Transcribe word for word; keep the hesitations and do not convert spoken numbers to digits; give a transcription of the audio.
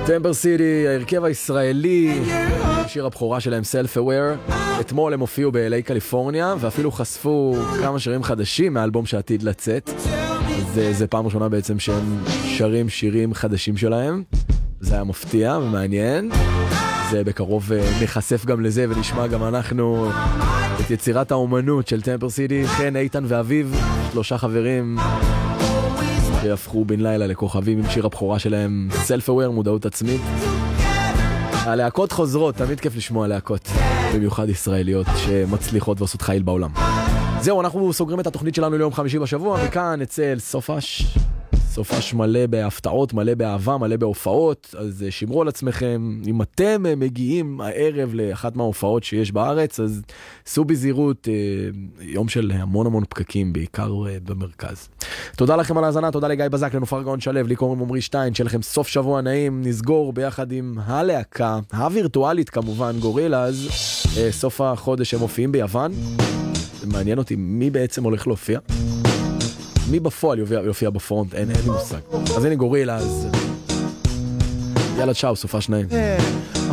טמבר סיטי, ההרכב הישראלי, שיר הבכורה שלהם Self-Aware. אתמול הם הופיעו ב-אל איי קליפורניה, ואפילו חשפו כמה שירים חדשים מהאלבום שעתיד לצאת. זה, זה פעם ראשונה בעצם שהם שרים שירים חדשים שלהם. זה היה מפתיע ומעניין. זה בקרוב נחשף גם לזה ונשמע גם אנחנו את יצירת האומנות של טמבר סיטי. חן, איתן ואביב, שלושה חברים שהפכו בן לילה לכוכבים עם שיר הבכורה שלהם Self-Aware, מודעות עצמית. הלהקות חוזרות, תמיד כיף לשמוע להקות, במיוחד ישראליות שמצליחות ועושות חיל בעולם. זהו, אנחנו סוגרים את התוכנית שלנו ליום חמישי בשבוע, וכאן נצא אל סופש, סופש מלא בהפתעות, מלא באהבה, מלא בהופעות. אז שמרו על עצמכם, אם אתם מגיעים הערב לאחת מההופעות שיש בארץ, אז סעו בזהירות, יום של המון המון פקקים, בעיקר במרכז. תודה לכם על ההאזנה, תודה לגיא בזק, לנופר גאון שלו, לי קוראים עמרי שטיין, שיהיה לכם סוף שבוע נעים. נסגור ביחד עם הלהקה הווירטואלית כמובן, גורילאז. סוף החודש הם מופיעים ביוון. מעניין אותי מי בעצם הולך להופיע, מי בפועל יופיע, יופיע בפרונט, אין, אין לי מושג. אז הנה גורילאז, יאללה צ'או, סופה שניים.